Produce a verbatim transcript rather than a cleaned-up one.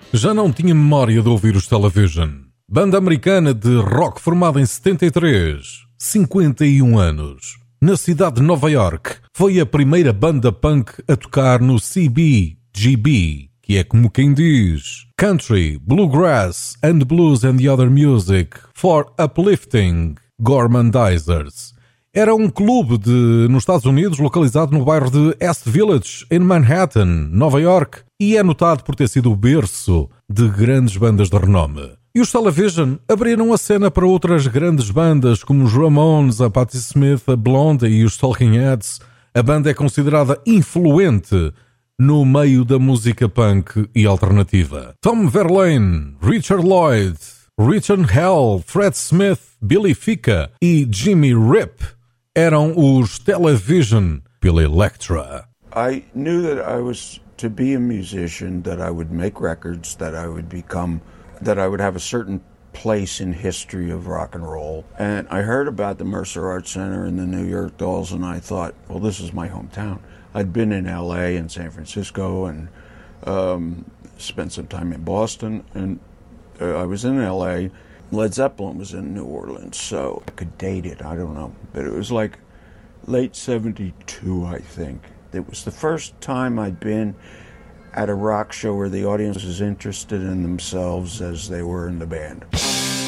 Já não tinha memória de ouvir os Television. Banda americana de rock formada em setenta e três, cinquenta e um anos. Na cidade de Nova York, foi a primeira banda punk a tocar no C B G B, que é como quem diz Country, Bluegrass and Blues and the Other Music for Uplifting Gormandizers. Era um clube de, nos Estados Unidos, localizado no bairro de East Village, em Manhattan, Nova York, e é notado por ter sido o berço de grandes bandas de renome. E os Television abriram a cena para outras grandes bandas, como os Ramones, a Patti Smith, a Blonde e os Talking Heads. A banda é considerada influente no meio da música punk e alternativa. Tom Verlaine, Richard Lloyd, Richard Hell, Fred Smith, Billy Fica e Jimmy Rip eram os Television pela Elektra. I knew that I was to be a musician, that I would make records, that I would become, that I would have a certain place in history of rock and roll. And I heard about the Mercer Arts Center and the New York Dolls, and I thought, well, this is my hometown. I'd been in L A and San Francisco and um, spent some time in Boston, and uh, I was in L A. Led Zeppelin was in New Orleans, so I could date it, I don't know. But it was like late seventy-two, I think. It was the first time I'd been at a rock show where the audience was as interested in themselves as they were in the band.